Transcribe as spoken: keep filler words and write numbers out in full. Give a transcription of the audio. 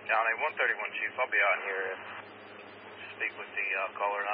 County one thirty-one, Chief. I'll be out here to speak with the uh, caller.